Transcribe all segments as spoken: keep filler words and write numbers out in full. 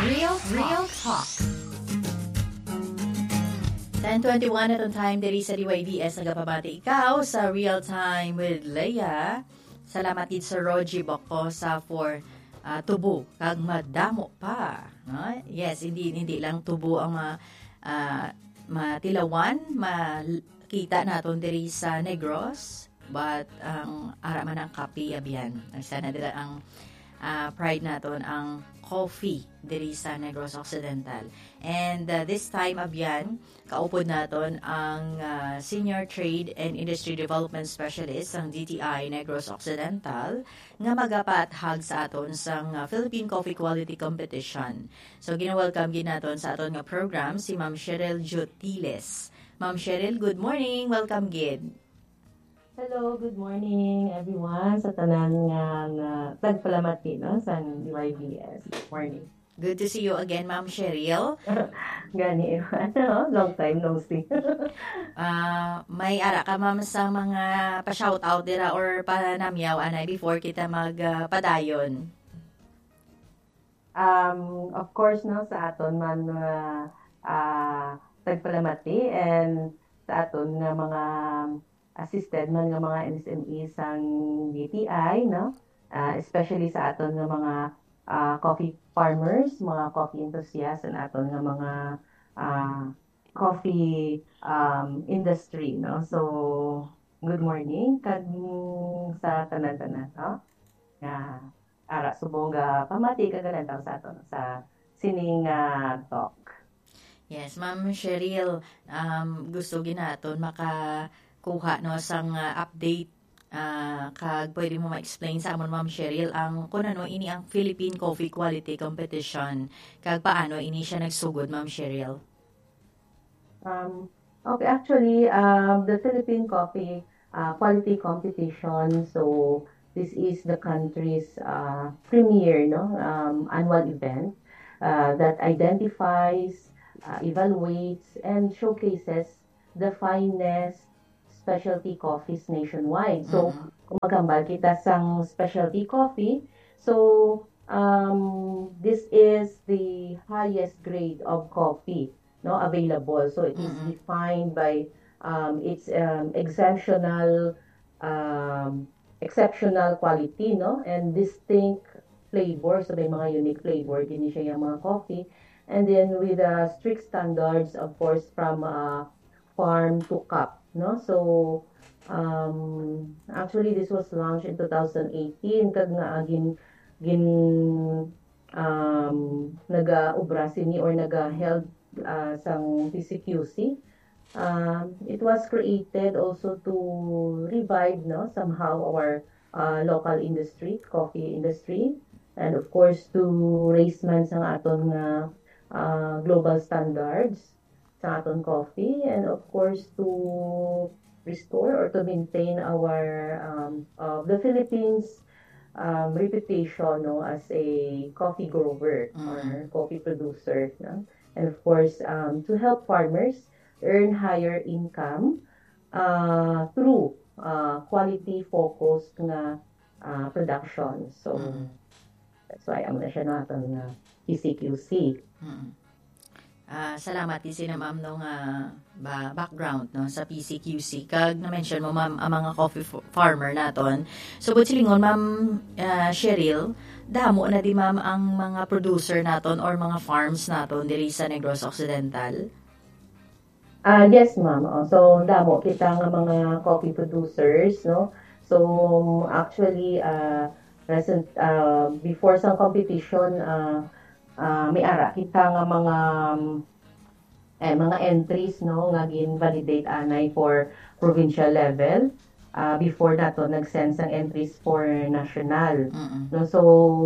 Real Real Talk. ten twenty-one at on time diri sa D Y D S nagapabati ikaw sa Real Time with Leia. Salamat gid sa Rogie Bocosa for uh, tubo kag madamo pa, no? Yes, hindi hindi lang tubo ang ma, uh, matilawan, makita naton diri sa Negros, but ang um, ara man ang kape abyan. Sana dira ang uh, pride naton ang coffee diri sa Negros Occidental. And uh, this time abyan kaupod naton ang uh, Senior Trade and Industry Development Specialist ang D T I Negros Occidental nga magapathag sa aton sang uh, Philippine Coffee Quality Competition. So gina-welcome gid naton sa aton nga program si Ma'am Cheryl Jotiles. Ma'am Cheryl, good morning. Welcome gid. Hello, good morning everyone sa tanan nga nga tagpalamati no sa D Y D S. Good morning. Good to see you again, Ma'am Cheryl. Gani, ano, long time no see. uh, may ara ka, Ma'am, sa mga pa-shoutout dira or panamyaw anay before kita magpadayon. Uh, um, of course, no, sa aton man uh, uh, tagpalamati and sa aton nga mga assisted man nga mga M S M Es sang D T I, no? Uh, especially sa aton nga mga uh, coffee farmers, mga coffee enthusiasts, and aton nga mga uh, coffee um, industry, no? So, good morning kag sa tanan-tanan, no? Nga ara subong ga pamati kagalan taw sa aton sa sining uh, talk. Yes, Ma'am Cheryl, um, gusto ginaton maka kuha no sang uh, update uh, kag pwede mo ma-explain sa amon, Ma'am Cheryl, ang kung ano ini ang Philippine Coffee Quality Competition kag paano ini siya nagsugod, Ma'am Cheryl. Um, okay, actually, um, the Philippine Coffee uh, Quality Competition, so this is the country's uh, premier no um, annual event uh, that identifies, uh, evaluates, and showcases the finest specialty coffees nationwide. So, mm-hmm. kung magambal kita sang specialty coffee, so um, this is the highest grade of coffee no available. So, it mm-hmm. is defined by um, its um, exceptional um, exceptional quality no and distinct flavor. So, may mga unique flavor din siya yung mga coffee. And then, with uh, strict standards, of course, from uh, farm to cup. No, so um, actually this was launched in two thousand eighteen kag nga gin gin um, naga-ubra sini or naga-held uh, sang P C Q C. Um, it was created also to revive no somehow our uh, local industry, coffee industry, and of course to raise man sang aton nga uh, global standards sa aton coffee, and of course to restore or to maintain our um, uh, the Philippines um, reputation no as a coffee grower mm-hmm. or coffee producer no? And of course um, to help farmers earn higher income uh, through uh, quality focused nga uh, production. So mm-hmm. that's why I'm na siya natin na P C Q C. Mm-hmm. Uh, salamat kasi na ma'am no nga uh, background no sa P C Q C kag na-mention mo ma'am ang mga coffee f- farmer naton. So but silingon ma'am uh, Cheryl, damo na di ma'am ang mga producer naton or mga farms naton diri sa Negros Occidental. Ah uh, yes ma'am. Oh, so damo kita nga mga coffee producers no. So actually uh, recent uh, before sa competition uh, Uh, may ara kita nga mga eh, mga entries no nga gin-validate anay for provincial level uh, before dato nag-send sang entries for national. Mm-hmm. No so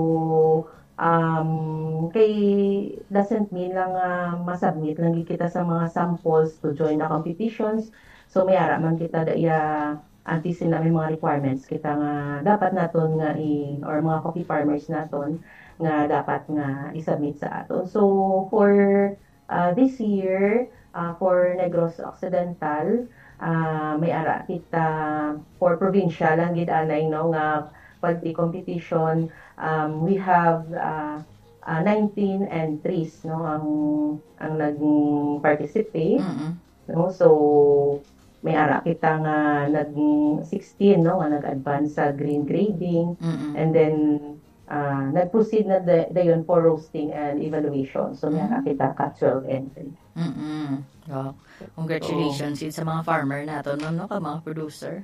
um kay doesn't mean lang uh, masubmit lang kita sa mga samples to join the competitions. So may ara man kita da iya antis na may mga requirements kita nga dapat naton nga i or mga coffee farmers naton nga dapat nga isubmit sa aton. So for uh, this year uh, for Negros Occidental uh, may ara kita for provincial lang gid anay no nga quality competition. Um, we have uh, uh, nineteen entries no ang ang nag-participate. Mm-mm. No, so may ara kita nga nag sixteen no nga nag-advance sa green grading. Mm-mm. And then uh, nag-proceed na dayon for roasting and evaluation. So may ara kita ka twelve entry. Mm-mm. Oh, congratulations so, sa mga farmer nato no, no ka mga producer.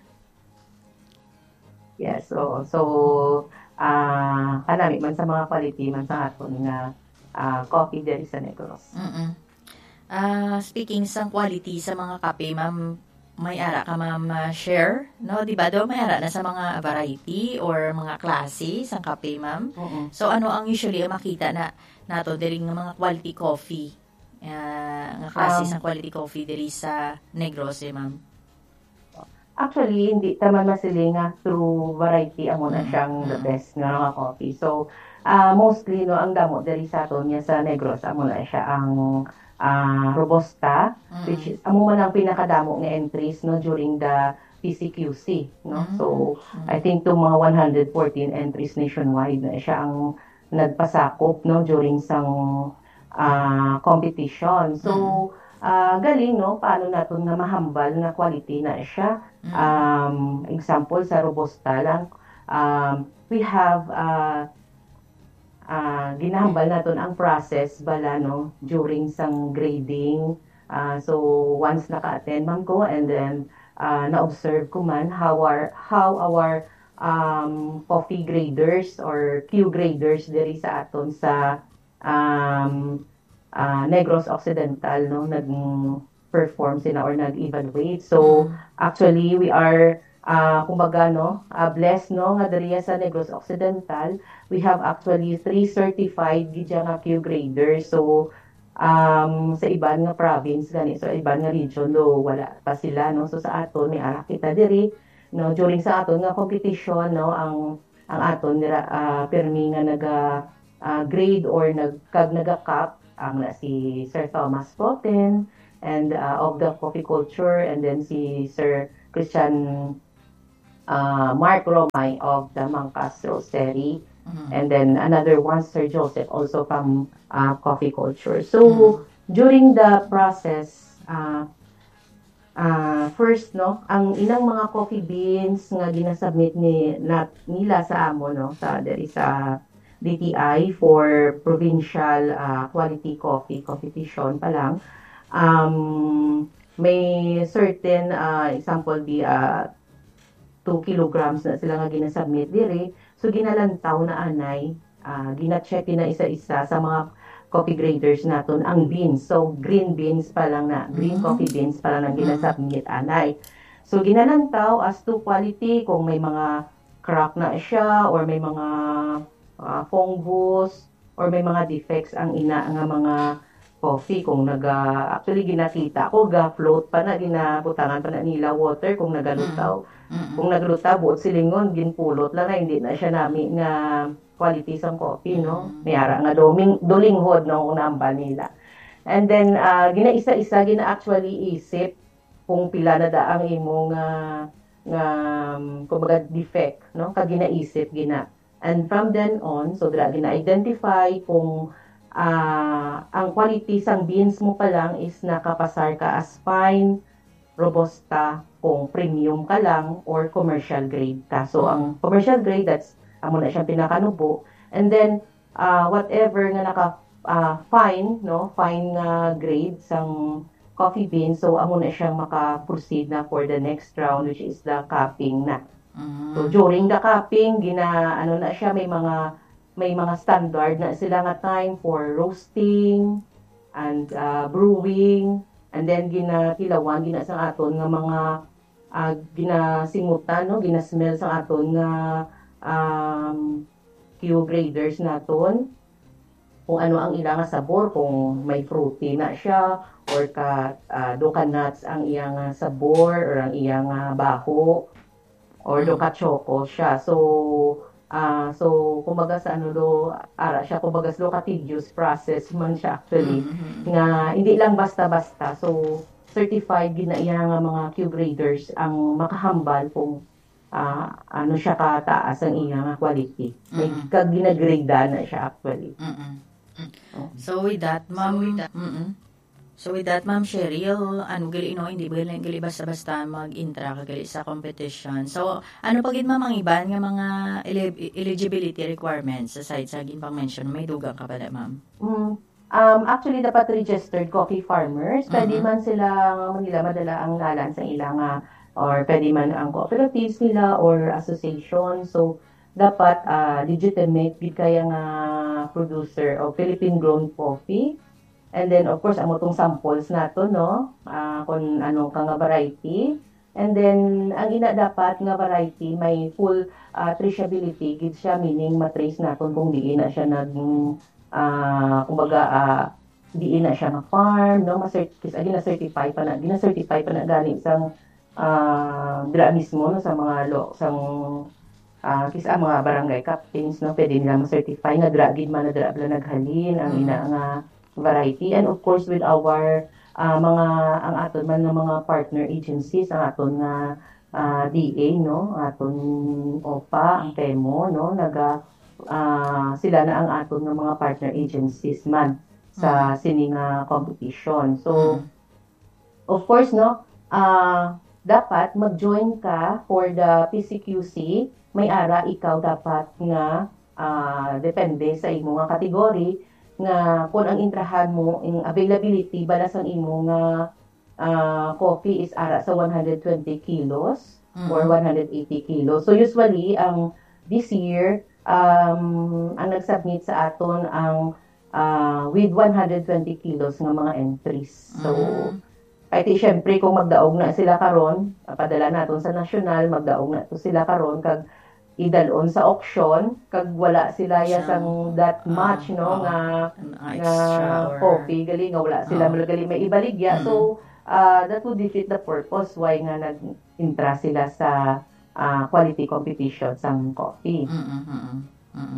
Yes, so so ah uh, kanami man sa mga quality man sa aton nga uh, coffee diri sa Negros. Mm. Ah, uh, speaking sa quality sa mga kape, ma'am, may ara ka ma'am share, no? Di ba do may ara na sa mga variety or mga klase sa kape, ma'am? Uh-uh. So ano ang usually ang makita na nato diri nga mga quality coffee? Uh, nga klase um, sa quality coffee diri sa Negros, eh, ma'am? Actually, hindi taman masili nga through variety amo na siyang mm-hmm. the best nga nga coffee. So, uh, mostly no ang damo diri sa aton niya sa Negros amo na siya ang uh, Robusta, mm-hmm. which is amo man ang pinakadamo nga entries no during the P C Q C, no. Mm-hmm. So, mm-hmm. I think to mga one hundred fourteen entries nationwide na siya ang nagpasakop no during sang uh, competition. So, mm-hmm. Uh, galing, no? Paano natin na mahambal na quality na siya. Um, example, sa Robusta lang, um, we have uh, uh, ginahambal natin ang process bala, no? During sang grading. Uh, so, once naka-attend man ko and then uh, na-observe ko man how our, how our um, coffee graders or Q graders diri sa aton sa um, Uh, Negros Occidental no nag-perform sila or nag-evaluate. So actually we are uh, kumbaga no uh, blessed no nga diri sa Negros Occidental we have actually three certified gidya nga Q graders. So um sa iban nga province gani so iban nga region do wala pa sila no. So sa aton may ara kita diri no during sa aton nga competition no ang ang aton nira uh, permi nga naga uh, grade or nagkag naga-cup ang na si Sir Thomas Foten and uh, of the coffee culture and then si Sir Christian uh, Mark Romay of the Mangkas Roastery mm-hmm. and then another one Sir Joseph also from uh, coffee culture. So mm-hmm. during the process uh, uh, first no ang ilang mga coffee beans nga ginasubmit ni na, nila sa amo no sa diri sa D T I for provincial uh, quality coffee competition pa lang. Um, may certain uh, example di uh, two kilograms na sila nga ginasubmit diri. So ginalantaw na anay, uh, gina-check na isa-isa sa mga coffee graders naton ang beans. So green beans pa lang na, green mm-hmm. coffee beans pa lang na ginasubmit anay. So ginalantaw as to quality kung may mga crack na siya or may mga Uh, fungus or may mga defects ang ina nga mga coffee kung naga actually ginakita ko ga float pa na ginabutangan pa na nila water kung nagalutaw mm-hmm. kung naglutaw buot silingon ginpulot lang na hindi na siya nami nga quality sang coffee no mm-hmm. may ara nga doming dolinghod no namba nila and then uh, ginaisa-isa gina actually isip kung pila na da ang imong nga nga um, kumbaga defect no kag ginaisip gina. And from then on, so dra gina-identify kung uh, ang quality sang beans mo pa lang is nakapasar ka as fine, robusta, kung premium ka lang or commercial grade ka. So ang commercial grade, that's amo na siyang pinakanubo. And then uh, whatever nga naka uh, fine, no, fine uh, grade sang coffee bean, so amo na siyang maka-proceed na for the next round which is the cupping na. Mm-hmm. So during the cupping, gina ano na siya may mga may mga standard na sila nga time for roasting and uh, brewing and then ginakilawan gina sa aton nga mga uh, ginasingutan no ginasmell sa aton nga um, Q graders naton kung ano ang ilang nga sabor kung may fruity na siya or ka uh, do ka nuts ang iyang sabor or ang iyang uh, baho or do ka choco siya. So, uh, so kumbaga sa ano do, ara siya, kumbaga slow ka tedious process man siya actually, mm-hmm. nga hindi lang basta-basta. So, certified ginaiya nga mga Q graders ang makahambal kung uh, ano siya kataas ang iya nga quality. May Mm-mm. kag ginagrade na siya actually. Mm-mm. Oh. So with that, ma'am, mm-mm. So with that, ma'am Cheryl, ano gali no, hindi ba gali gali basta-basta mag-intra kagali sa competition. So ano pa gid ma'am ang iban nga mga eli- eligibility requirements aside sa gin pang mention, may dugang ka ba na, ma'am? Mm. Um, actually, dapat registered coffee farmers. Pwede Mhm. man sila nila madala ang ngalan sa ilang nga or pwede man ang cooperatives nila or association. So, dapat ah, legitimate gid kaya nga producer o Philippine-grown coffee. And then, of course, amo tong samples nato, no? Ah, kung ano ka nga variety. And then, ang ina dapat nga variety, may full ah, traceability. Gid siya, meaning matrace naton kung di na siya nag, ah, kumbaga, ah, di na siya nga farm, no? Mas-certify, gina-certify pa na, gina-certify pa na gani isang ah, dira mismo, no? Sa mga lo, sang ah kisa mga barangay captains, no? Pwede nila ma-certify nga dira gid man na dira bala naghalin ang ina Mhm. nga variety. And of course with our ah, mga ang aton man nga mga partner agencies, ang aton nga ah, D A, no, aton O P A, ang TEMO, no, naga ah, sila na ang aton nga mga partner agencies man sa sini nga competition. So Mm. of course, no, ah dapat mag-join ka for the P C Q C. May ara ikaw dapat nga ah, depende sa imo nga category nga kung ang intrahan mo ang availability balas ang imo nga ah, coffee is ara sa one hundred twenty kilos or Mhm. one hundred eighty kilos. So usually ang this year um ang nag-submit sa aton ang ah, with one hundred twenty kilos nga mga entries. So Mm. kahit di syempre kung magdaog na sila karon, padala naton sa nasyonal, magdaog na to sila karon kag idalon sa auction kag wala sila ya Siyang, sang that oo, much, no, oo. nga Ano, nga extra or coffee gali nga wala sila Oo. malagali may ibaligya. So ah, that would defeat the purpose why nga nag-intra sila sa ah, quality competition sang coffee. Mm-mm, mm-mm, mm-mm.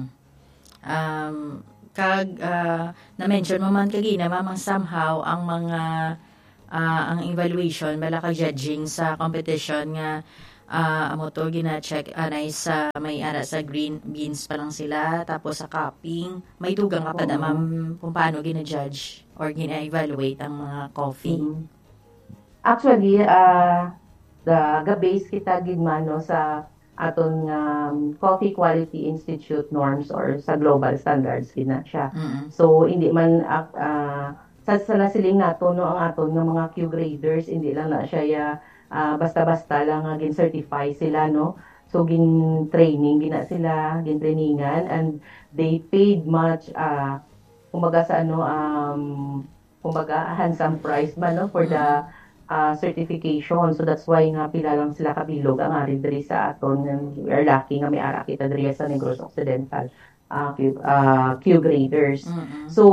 Um, kag ah, na-mention mo man kagina mamang somehow ang mga ah, ang evaluation bala kag judging sa competition nga ah, amo to gina-check anay sa may ara sa green beans pa lang sila tapos sa cupping may dugang ka pa na Oo. ma'am kung paano gina-judge or gina-evaluate ang mga coffee. Mm. Actually, ah the ga-base kita gid man no sa aton nga um, Coffee Quality Institute norms or sa global standards gid na siya. Mm-mm. So hindi man ak- ah, sa sa nasiling nato no ang aton nga mga Q graders hindi lang na siya ya ah, basta-basta lang nga gin certify sila, no. So gin training gina sila, gin trainingan, and they paid much ah kumbaga sa ano um kumbaga handsome price ba no for the ah, certification. So that's why nga pila lang sila kabilog ang ari diri sa aton nga we are lucky nga may ara kita diri sa Negros Occidental ah, Q, ah, Q graders. Mm-mm. So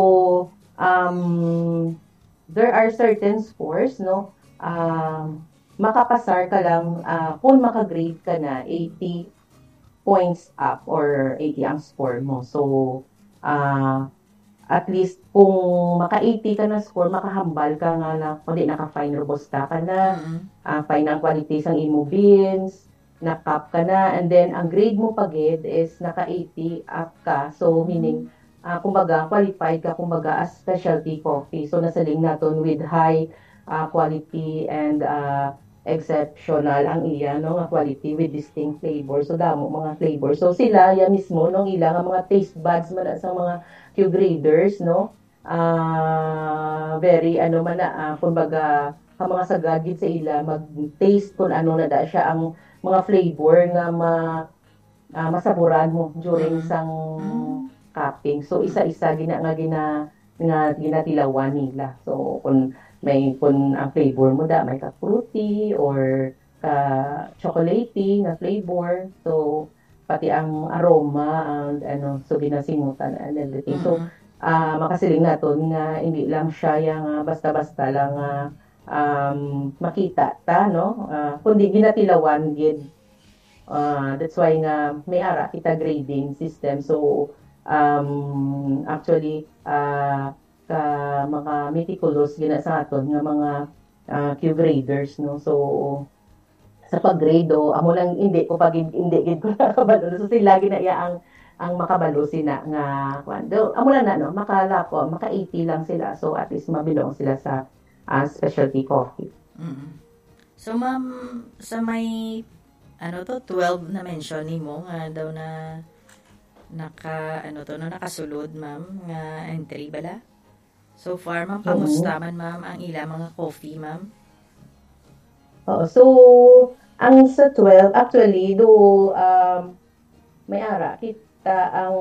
um there are certain scores, no, um makapasar ka lang ah, kung makagrade ka na eighty points up or eighty ang score mo. So ah at least kung maka-eighty ka na score, makahambal ka nga na kundi naka-fine robusta ka na, Mm-mm. ah, fine ang quality sang imo beans, na-cap ka na, and then ang grade mo pagid is naka-eighty up ka. So meaning ah, kumbaga qualified ka kumbaga as specialty coffee. So nasaling naton with high ah, quality and ah, exceptional ang iya no nga quality with distinct flavor. So damo mga flavor. So sila ya mismo nung ila nga mga taste buds man na sa mga Q graders, no, ah very ano man na ah, kumbaga ang mga sagad gid sa ila mag-taste kung ano na da siya ang mga flavor nga ma ah, masaburan mo during Mm. sang Mm. cupping. So isa-isa gina nga gina nga ginatilawan nila. So kung may kung ang flavor mo da may ka fruity or ka chocolatey nga flavor. So pati ang aroma and ano so ginasimutan and everything. So Mm-mm. ah makasiling naton nga hindi lang siya yang ah, basta-basta lang ah, um, makita ta, no, Ah, kundi ginatilawan gid. Ah, that's why nga may ara kita grading system. So um, actually ah, ka mga meticulous gina sa aton nga mga ah, Q graders, no. So sa paggrado amo lang hindi ko pag hindi gid ko nakabalo so sila gina iya ang ang makabalo sina nga kwan do amo lang na no makalako maka eighty lang sila so at least mabilong sila sa ah, specialty coffee. Mm. So ma'am, sa may ano to twelve na mention nimo nga daw na naka ano to no nakasulod ma'am nga entry bala. So far ma'am, kamusta man ma'am ang ila mga coffee ma'am? Oo, so ang sa twelve actually do um, may ara kita ang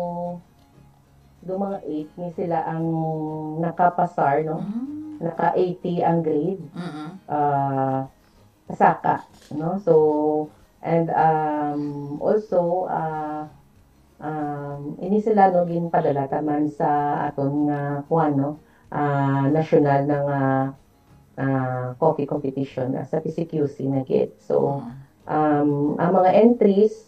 do mga eight ni sila ang nakapasar no Mm. naka eighty ang grade Mm. uh, pasaka no so and um, also uh, um, ini sila no ginpadala taman sa aton nga kuan no uh, national na nga uh, coffee competition uh, sa P C Q C na gid so um, ang mga entries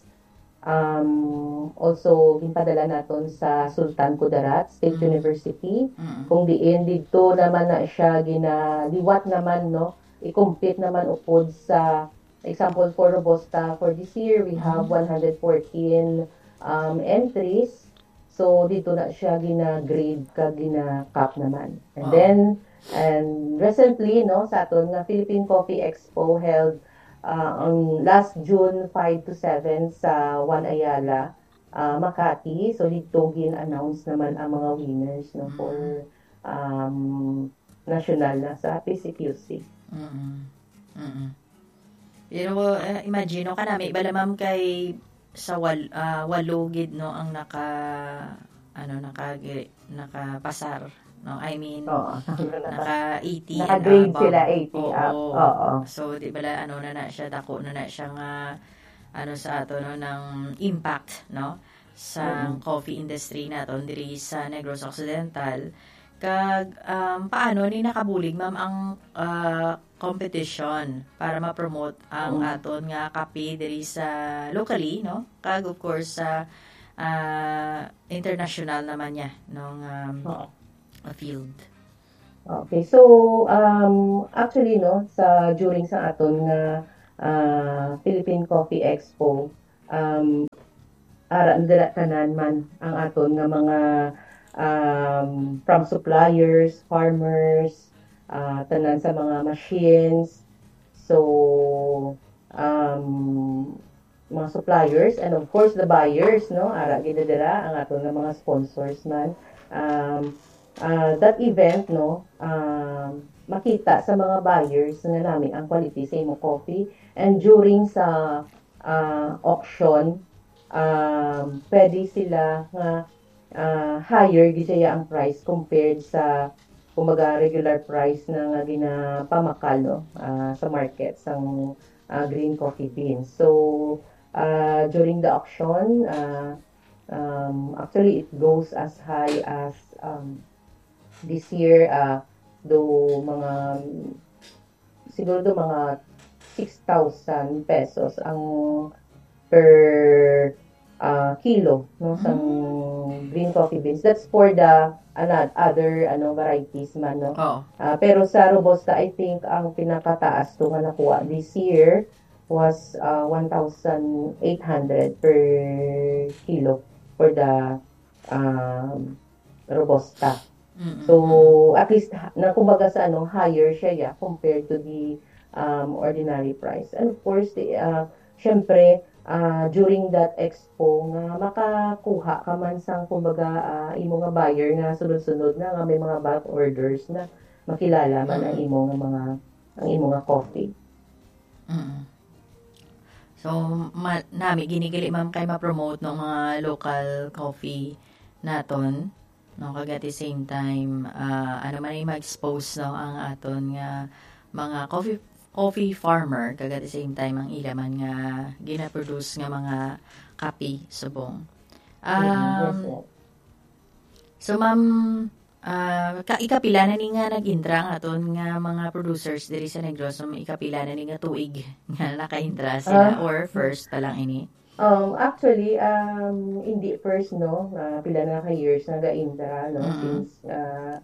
um, also ginpadala naton sa Sultan Kudarat State Mm. University Mm. kung diin dito naman na siya ginaliwat naman no i-compete naman upod sa example for Robusta for this year we have one hundred fourteen um, entries so dito na siya gina-grade ka gina-cap naman and Oo. then and recently no sa aton nga Philippine Coffee Expo held uh, on last June five to seven sa Juan Ayala uh, Makati so dito gin-announce naman ang mga winners no for um, national na sa P C Q C. Mm. Mm. Pero uh, imagine ka na may bala ma'am kay sa wal, uh, walo gid no ang naka ano naka nakapasar no I mean Oo. naka eighty and Naka-grade above. sila eighty Oo. up. Oo. So di bala ano na na siya dako na na siya nga ano sa ato no ng impact no sa Mm. coffee industry naton diri sa Negros Occidental kag um, paano ni nakabulig ma'am ang ah, competition para ma-promote ang Mm. aton nga kape diri sa locally no kag of course sa ah, international naman niya nung um, Oo. field. Okay. So, um, actually, no, sa during sa aton nga ah, Philippine Coffee Expo, um, ara dira tanan man ang aton nga mga um, from suppliers, farmers, ah, tanan sa mga machines. So, um, mga suppliers and of course the buyers, no? Ara gid dira ang aton nga mga sponsors man. Um, ah, that event, no, um, makita sa mga buyers nga namin ang quality sa imong coffee and during sa ah, auction um, pwede sila nga ah, higher gid siya ang price compared sa kumbaga regular price na nga ginapamakal no ah, sa market sang ah, green coffee beans. So uh, during the auction uh, um, actually it goes as high as um, this year uh, do mga siguro do mga six thousand pesos ang per uh, kilo no sang green coffee beans. That's for the ano, other ano varieties man no. Oo. Uh, pero sa Robusta I think ang pinakataas to nga nakuha this year was uh, one thousand eight hundred per kilo for the um, Robusta. Mm-mm. So at least na kumbaga sa ano higher siya yeah, compared to the um, ordinary price. And of course the uh, syempre uh, during that expo nga makakuha ka man sang kumbaga uh, imo nga buyer nga sunod-sunod na nga may mga bulk orders na makilala man ang imo nga mga ang imo nga coffee. Mm. So ma- nami ginigili ma'am kay ma-promote ng mga local coffee naton no kag at the same time ah, ano man ay mag-expose no ang aton nga mga coffee coffee farmer kag at the same time ang ila man nga gina-produce nga mga kape subong. Mhm, yes, Um, sir. so ma'am ah, ka ikapila na ni nga nag-intra ang aton nga mga producers diri sa Negros so ikapila na ni nga tuig nga naka-intra sila Ah. or first pa lang ini. Um, actually, um, hindi first, no, uh, pila na ka years na ga-Indra, no, Mm. since uh,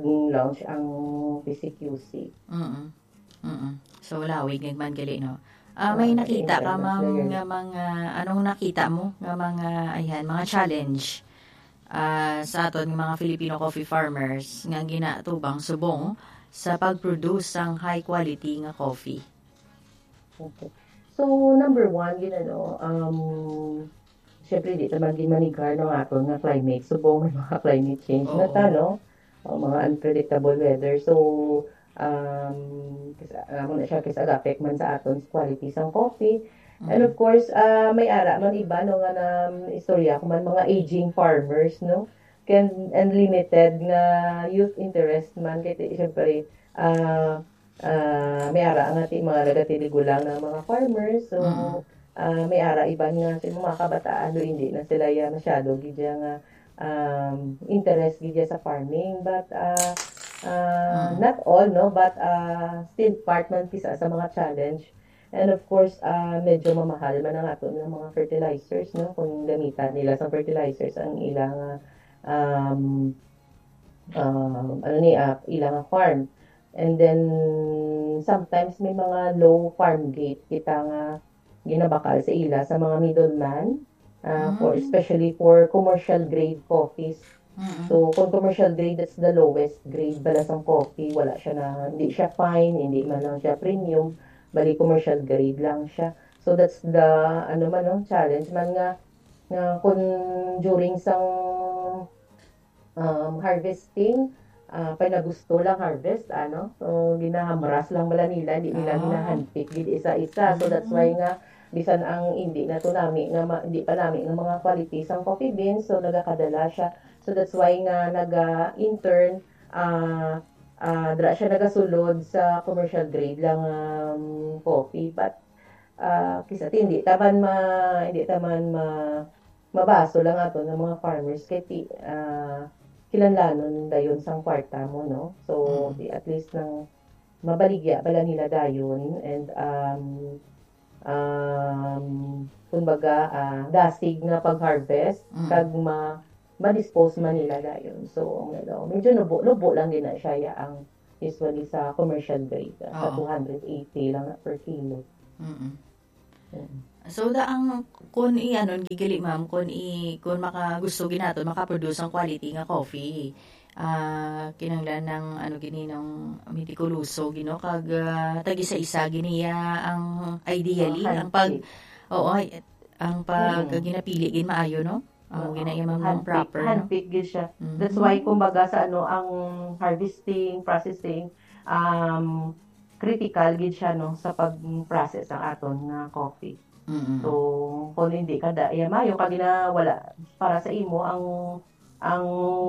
nag-launch ang P C Q C. Mm. Mm. So lawig man gali no. Ah, may uh, nakita ka internal mang player. nga mga anong nakita mo nga mga ayan mga challenge ah, sa aton nga mga Filipino coffee farmers nga ginatubang subong sa pag-produce ng high quality nga coffee. Okay. So, number one, yun ano, um, syempre di naman gimanigar ng aton nga climate. Subong may mga climate change na ta, Oo. no? O, mga unpredictable weather. So, um, kasi, amo na siya kasi agapek man sa aton sa quality sang coffee. And of Mm. course, ah may ara man iba no nga na istorya kung man mga aging farmers, no? Can unlimited nga youth interest man kay syempre ah ah may ara nga ti mga nagatiligulang ng mga farmers. So, Mm. ah may ara iban nga sa mga kabataan do hindi na sila ya masyado gidya nga um, interest gidya sa farming, but ah uh, Mm. not all, no, but uh, still part man kisa sa mga challenge. And of course, uh, medyo mamahal man ang ato ng mga fertilizers, no, kung gamitan nila sa fertilizers ang ilang um, um, ano ni uh, ilang farm. And then sometimes may mga low farm gate kita nga ginabakal sa ila sa mga middleman, uh, for Mm. especially for commercial grade coffees. Mm. So, kung commercial grade, that's the lowest grade balas ang coffee. Wala siya na, hindi siya fine, hindi man lang siya premium. Bali, commercial grade lang siya. So, that's the, ano man, no, challenge man nga, nga kung during sang um, harvesting, uh, panagusto lang harvest, ano? So, ginahamras lang bala nila, hindi nila Ah. ginahandpick, gid isa-isa. So, that's why Mm. nga, bisan ang hindi na to nami, nga, ma, hindi pa nami ng mga qualities ang coffee beans, so nagakadala siya. So, that's why nga, naga-intern, ah, uh, dra siya nagasulod sa commercial grade lang um, coffee. But, uh, kisa hindi taman ma, hindi taman ma, mabaso lang ato ng mga farmers kay ti ah, kinahanglanon dayon sang kwarta mo, no? So, Mm. di at least nang mabaligya bala nila dayon and um, um, kumbaga ah, dasig nga pag-harvest Mm. kag ma ma-dispose man nila dayon. So, ang ano, medyo nubo-nubo lang din na siya ya ang usually sa commercial grade ah, sa Oo. two hundred eighty lang na per kilo. Mm. Mm. So da ang kun i anon gigali ma'am kun i kun maka gusto ginaton maka-produce ang quality nga coffee. Ah kinahanglan ng ano gini ng mitikuloso gino kag ah, tag isa-isa giniya ang Mga ideally ang pag handpick. oo ay, ang pag Mm. ginapili gin maayo no. Ang Oo, ginaya ma'am ng handpick, proper no. handpick gyud siya. That's why Mhm. kumbaga sa ano ang harvesting, processing, um, critical gid siya no sa pag-process ang aton nga coffee. So, Mm. kung hindi ka da ya mayo ka ginawala para sa imo ang ang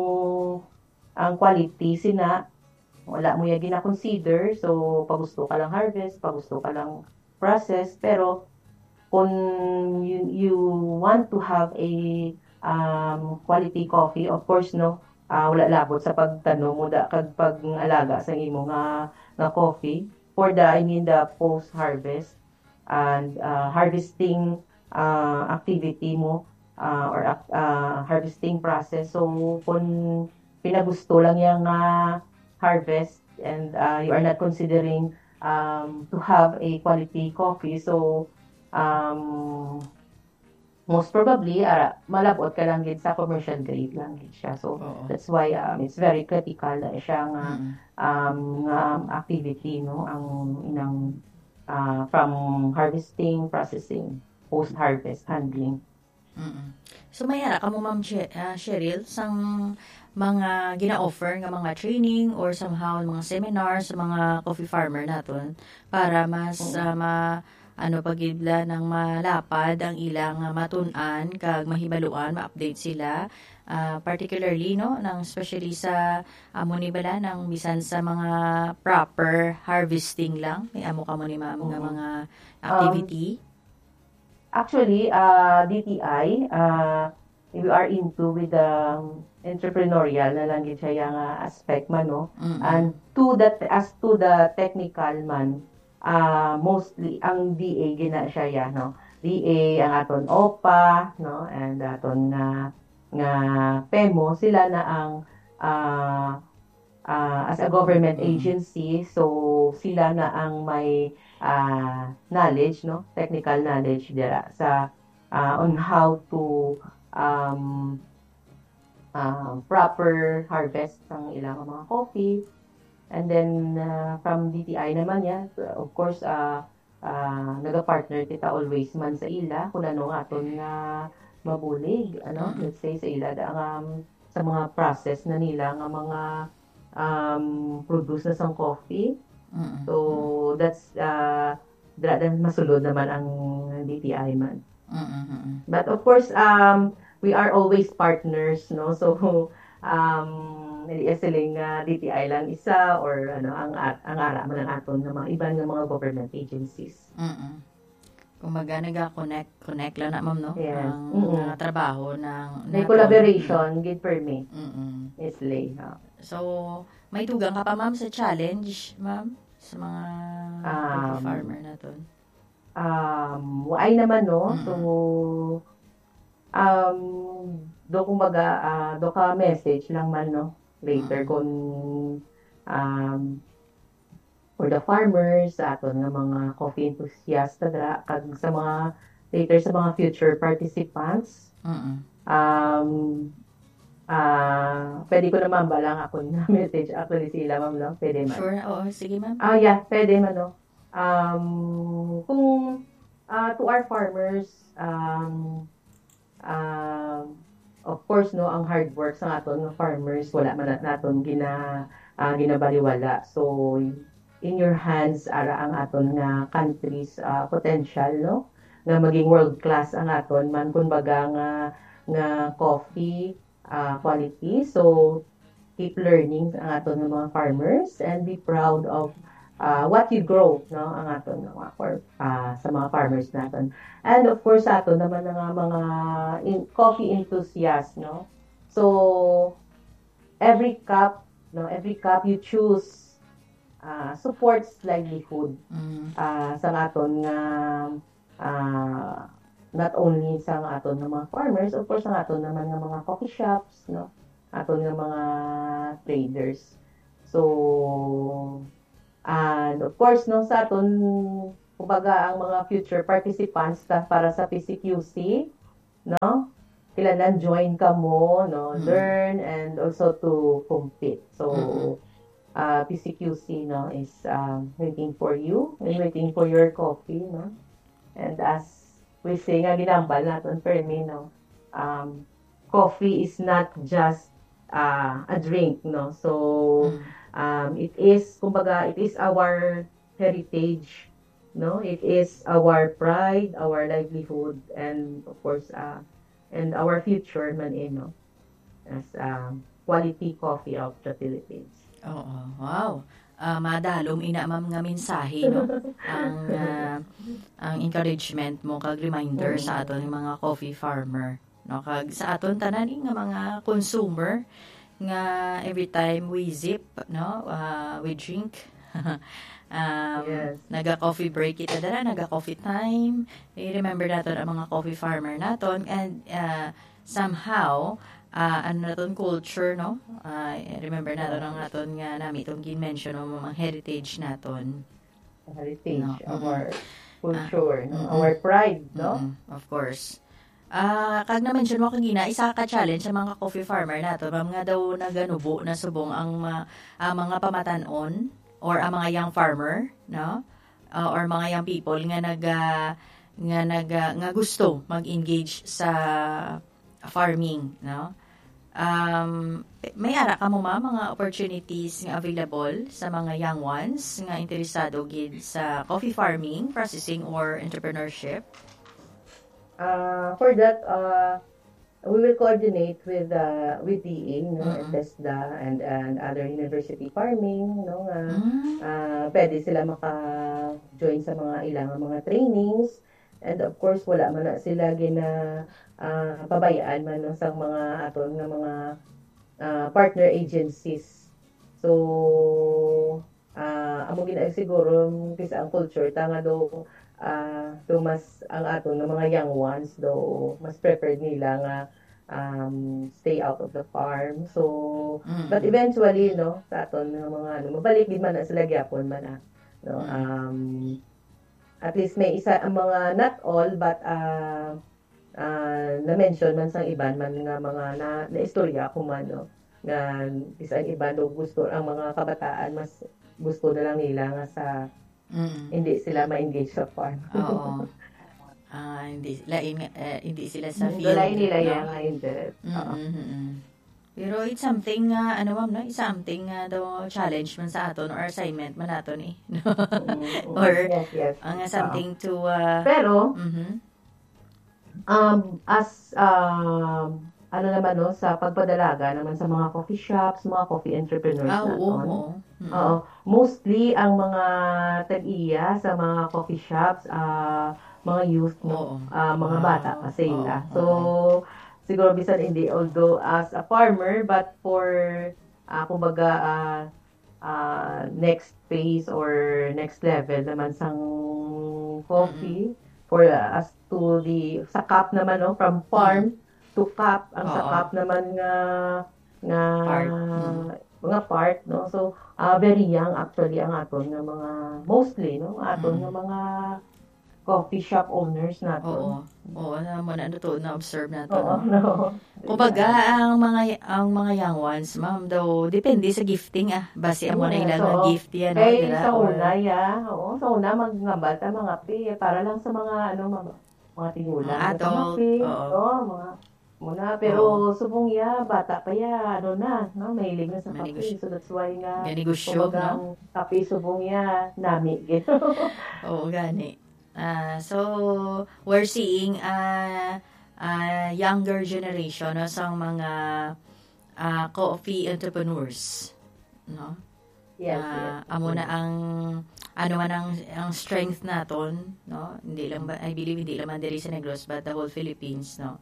ang quality sina wala mo ya gina-consider. So, pagusto ka lang harvest, pagusto ka lang process, pero kung you, you want to have a um, quality coffee, of course, no, ah, wala labot sa pagtanong mo da kag pag-alaga sa imo nga nga coffee for the I mean the post harvest and uh, harvesting uh, activity mo uh, or uh, harvesting process. So kung pinagusto lang yung uh, harvest and uh, you are not considering um, to have a quality coffee, so um, most probably ara malabot ka lang gid sa commercial grade lang gid siya. So Oo. that's why um, it's very critical na siya nga Mm. um, nga activity, no, ang inang uh, from harvesting, processing, post harvest handling. Mm. So may ara kamo ma'am Che- ah, Cheryl sang mga gina-offer nga mga training or somehow mga seminar sa mga coffee farmer naton para mas Mm. ah, ma ano pagidla ng malapad ang ilang ah, matun-an kag mahibaluan ma-update sila ah, particularly no nang especially sa amo ni bala nang bisan sa mga proper harvesting lang may amo kamo ni ma'am nga Mm. mga Um, activity. Actually, uh, D T I, uh, we are into with the um, entrepreneurial na lang gid siya nga aspect man, no? Mm. And to that as to the technical man, uh, mostly ang D A gina siya ya, no? D A ang aton O P A, no? And aton nga nga P E M O sila na ang uh, uh, as a government Mm. agency, so sila na ang may uh, knowledge, no, technical knowledge dira sa uh, on how to um, uh, proper harvest ng ilang mga coffee. And then uh, from D T I naman yan, of course, uh, uh, naga-partner kita always man sa ila kung ano nga aton nga mabulig, ano, Mm. let's say sa ila da nga um, sa mga process na nila nga mga um, produce na sang coffee. Mm. So that's uh, dra dan masulod naman ang D T I man. Mm. But of course, um, we are always partners, no? So, um, hindi siling uh, D T I lang isa or ano ang at ang ara man ang aton ng mga ibang nga mga government agencies. Mm. Kumbaga naga-connect connect lang na ma'am no Yes. ang Mm. mga trabaho ng May naton. collaboration gid per me. Mm. Is lay. Ha. So, may tugang ka pa ma'am sa challenge, ma'am, sa mga coffee Um, farmer naton. Um, waay naman no. Mm. So, um, do kumbaga uh, do ka message lang man no later Mm. kung um, for the farmers, sa aton nga mga coffee enthusiasts dra kag sa mga later sa mga future participants. Mm. Um, ah pwede ko naman ba lang ako na message actually sila ma'am no? Pwede man. Sure, oo, sige ma'am. Ah, yeah, pwede man no. Um, kung uh, to our farmers, um, um, of course no, ang hard work sa aton nga farmers wala man nat- naton gina uh, ginabaliwala. So in your hands ara ang aton nga country's uh, potential no nga maging world class ang aton man kumbaga nga nga coffee uh, quality. So keep learning ang aton nga mga farmers and be proud of uh, what you grow no ang aton nga mga far- uh, sa mga farmers naton. And of course sa aton naman nga mga in, coffee enthusiasts no. So every cup no every cup you choose uh, supports livelihood Mm. uh, sa aton nga uh, not only sa aton nga mga farmers, of course sa aton naman nga mga coffee shops no aton nga mga traders. So and of course no sa aton kumbaga ang mga future participants ta para sa P C Q C no kailangan join ka mo no Mm. learn and also to compete. So Mm. uh, P C Q C no is um, waiting for you and waiting for your coffee no and as we say nga ginambal naton per me no um, coffee is not just uh, a drink no so Mm. um, it is kumbaga it is our heritage no it is our pride our livelihood and of course uh, and our future man eh no as um, quality coffee of the Philippines. Oo, wow. Ah, madalom ina ma'am nga mensahe no. Ang ah, ang encouragement mo kag reminder sa aton ng mga coffee farmer no kag sa aton tanan nga mga consumer nga every time we zip no ah, we drink um, Yes. naga coffee break kita dara naga coffee time i-remember naton ang mga coffee farmer naton and ah, somehow ah ano naton culture no Ah, remember naton ang aton nga nami itong gi-mention mo mga heritage naton Heritage, No, our culture, no? mm-mm. Our pride, no? Mm, of course. Ah, kag na-mention mo kagina isa ka challenge sa mga coffee farmer nato, ma'am nga daw naganubo na subong ang ma- ang mga pamatanon or ang mga young farmer, no? Ah, or mga young people nga naga nga naga nga gusto mag-engage sa farming, no? Um, may ara ka mo ma mga opportunities nga available sa mga young ones nga interesado gid sa coffee farming, processing or entrepreneurship? Uh, for that, uh, we will coordinate with uh, with D A, no? Mm-mm. TESDA and and other university farming, no? Nga, Mm. uh, pwede sila maka-join sa mga ilang mga trainings. And of course, wala man na sila gina uh, pabayaan man no, sa mga aton nga mga uh, partner agencies. So, uh, amo gina siguro kisa ang culture tanga do uh, do mas ang aton nga mga young ones do mas preferred nila nga um, stay out of the farm. So, but Mm. eventually, no, sa aton nga mga ano, mabalik din man na sila gyapon man na, no. Mm. Um, at least may isa ang mga, not all, but uh, uh, na-mention man sang iban man nga mga na, na istorya kung man, no, nga isang iban do gusto ang mga kabataan mas gusto na lang nila nga sa Mm. hindi sila ma-engage sa farm. Oo. Ah, hindi lain nga- eh, hindi sila sa field, Dulay nila no? yan nga interest. Oo. Mm, mm, mm. Pero it's something nga ano ma'am no, it's something nga daw challenge man sa aton or assignment man naton eh. No? Mm, mm. Or Yes, yes. ang nga Oo. something to uh, Pero, mhm. um, as, um, ano naman, no, sa pagpadalaga naman sa mga coffee shops, mga coffee entrepreneurs Ah, oo, naton. oo. Mm. Oo. Mostly, ang mga tag-iya sa mga coffee shops, ah, mga youth, Oo. no, ah, mga bata Ah, kasi oo, sila. So, oo. siguro bisan hindi, although as a farmer, but for, ah, kumbaga, ah, ah, next phase or next level naman sang Mm. coffee, for uh, as to the, sa cup naman, no, from Mm. farm to cup, ang sa Oo. cup naman nga, nga, Part. Mm. mga part, no? So, ah, very young actually ang aton nga mga, mostly, no? Aton nga Mm. mga coffee shop owners naton. Oo. Oo, na mo na to na observe nato Oo, no. no. Kumbaga Yeah. ang mga ang mga young ones, ma'am, daw depende sa gifting ah. Base amo na Yes, ilang nga oo. gift yan no, Eh, dira sa or una, ya, oo, sa una, magngabat ang mga pi, para lang sa mga, ano, mga, mga tigulang, mga mga adult. pamapi, Oo. oo, mga, muna, Oo. pero subong ya, bata pa ya, ano na, no, mahilig na sa Manegosyo. kape, so that's why nga, Ganegosyo, kumbaga, no? ang kape subong ya, nami, gito. Oo, gani. Ah, so we're seeing uh, uh, younger generation no sa mga uh, coffee entrepreneurs, no? Yes, yes. Ah, amo na ang ano man ang, ang strength naton, no? Hindi lang ba, I believe hindi lang man diri sa Negros but the whole Philippines, no?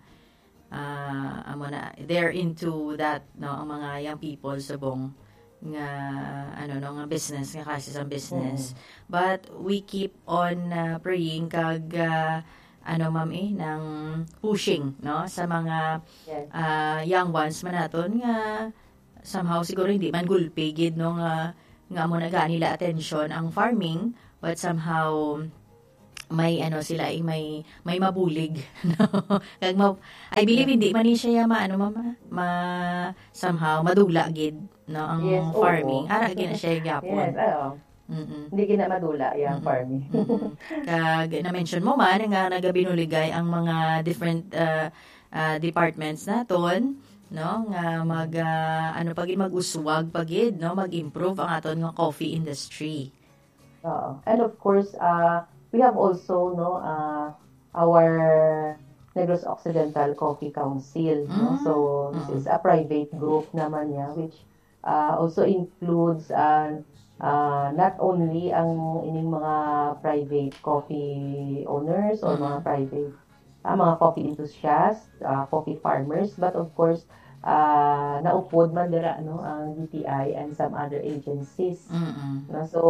Ah, amo na they're into that, no? Ang mga young people subong nga ano no nga business nga kasi sa business. But we keep on uh, praying kag uh, ano ma'am eh ng pushing no sa mga Yes. uh, young ones man naton nga somehow siguro hindi man gulpi gid no nga nga mo na nila attention ang farming, but somehow may ano sila eh, may may mabulig no kag ma, I believe hindi man ni siya ma ano mama ma somehow madula gid no ang Yes, oo. farming ara gid na siya Yes, gyapon. oo. Mm. Hindi kinamadula yung Mm-mm. farming. Mm-mm. Kag na-mention mo man nga nagabinuligay ang mga different uh, uh, departments naton no nga mag uh, ano pagid mag-uswag pagid no mag-improve ang aton nga coffee industry. Oo. And of course, uh, we have also, no, uh, our Negros Occidental Coffee Council, no? Mm. So, this Mm. is a private group naman niya, which uh, also includes uh, uh, not only ang ining mga private coffee owners or mga Mm. private, uh, mga coffee enthusiasts, uh, coffee farmers, but of course, uh, naupod man dira, no, ang D T I and some other agencies. Mm. No? So,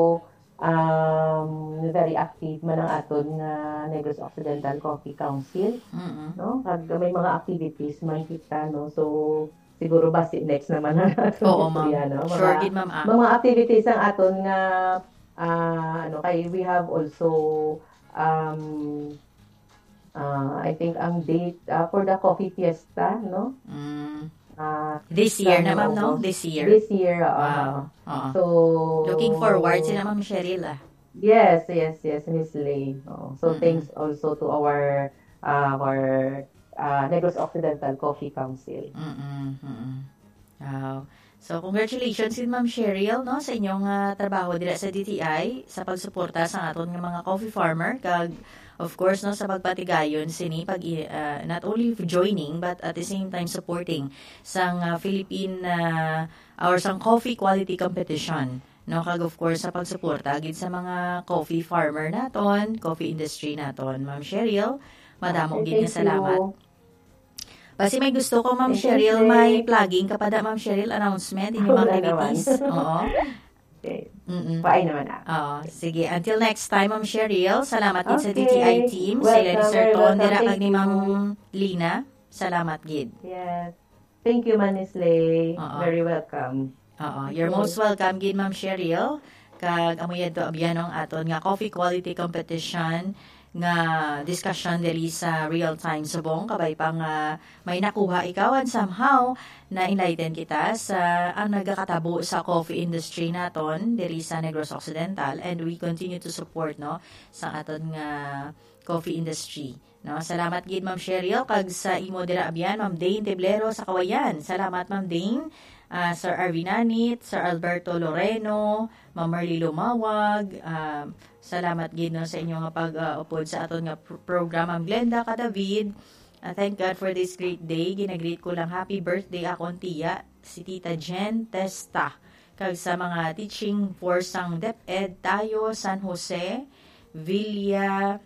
um, very active man ang aton nga Negros Occidental Coffee Council, Mm. no? Kag may mga activities man kita, no? So, siguro basi next naman na aton Oo, ma'am. istorya, no? Sure Mga gid ma'am ah. mga activities ang aton nga ah, ano kay we have also um uh, I think ang date ah, for the coffee fiesta, no? Mm. Ah, This year sa na ma'am no, August. this year. This year, oo. Wow. Oo. So, Looking forward sila ma'am Cheryl ah. Yes, yes, yes, Miss Lay. Oh, so Mm-mm. thanks also to our uh, our uh, Negros Occidental Coffee Council. Mm. Mm. Wow. So congratulations din Ma'am Cheryl no sa inyong uh, trabaho dira sa D T I sa pagsuporta sa aton nga mga coffee farmer kag of course no sa pagpatigayon sini pag uh, not only joining but at the same time supporting sang uh, Philippine uh, or sang coffee quality competition no kag of course sa pagsuporta gid sa mga coffee farmer naton, coffee industry naton. Ma'am Cheryl, madamo Okay, gid nga thank salamat. you. Basi may gusto ko, Ma'am Thank you, Cheryl, Shay. may plugging ka pa da, Ma'am Cheryl, announcement, inyong mga Wala activities. Oo. Okay. Mm-mm. Paay naman ah. Oo. Sige, until next time, Ma'am Cheryl, salamat din sa D T I Okay. team, sila ni Welcome, Sir very Ton, welcome. dira kag Thank ni you. Ma'am Lina. Salamat gid. Yes. Thank you, Manisley. Oo. Very welcome. Oo, you're most welcome gid Ma'am Cheryl. Kag amoy adto abyanong aton nga coffee quality competition nga discussion diri sa real time subong kabay pa nga may nakuha ikaw and somehow na enlighten kita sa ang nagakatabo sa coffee industry naton diri sa Negros Occidental, and we continue to support no sa aton nga coffee industry. No, salamat gid Ma'am Cheryl kag sa imo dira abyan Ma'am Dane Teblero sa Kawayan. Salamat Ma'am Dane. Uh, Sir Arvin Anit, Sir Alberto Loreno, Ma'am Marly Lumawag, um, salamat gid no sa inyong pag-upod uh, sa aton nga pr- program. Ma'am Glenda Kadavid, uh, thank God for this great day. Ginagreet ko lang happy birthday akong tiya, si Tita Jen Testa. Kag sa mga teaching force ang DepEd tayo, San Jose, Villa,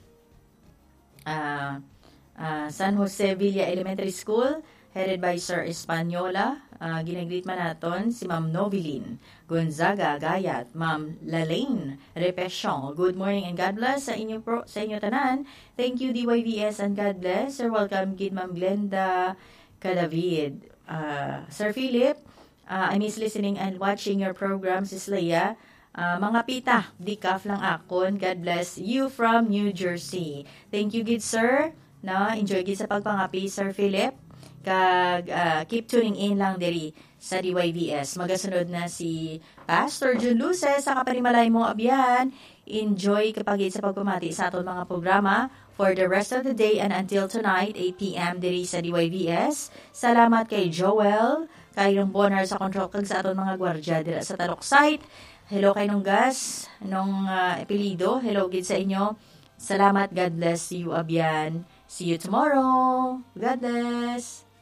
uh, uh, San Jose Villa Elementary School, headed by Sir Espanyola. Uh, ginagreet man naton si Ma'am Novelin Gonzaga Gayat, Ma'am Lalaine Repesion. Good morning and God bless sa inyo pro, sa inyo tanan. Thank you D Y V S and God bless. Sir, welcome gid Ma'am Glenda Kadavid. Uh, Sir Philip, uh, I miss listening and watching your program, Sis Leia. Uh, mga pita, dikaf lang akon. God bless you from New Jersey. Thank you gid sir. Na enjoy gid sa pagpangapi Sir Philip. Kag uh, keep tuning in lang diri sa D Y V S. Magasunod na si Pastor Jun Luces sa kapanimalay mo abyan. Enjoy kapag sa pagpamati sa aton mga programa for the rest of the day and until tonight, eight p.m. diri sa D Y V S. Salamat kay Joel, kay nung bonar sa control kag sa aton mga gwardya dira sa Tarok site. Hello kay nung gas, nung uh, apelido. Hello gid sa inyo. Salamat, God bless you abyan. See you tomorrow. God bless.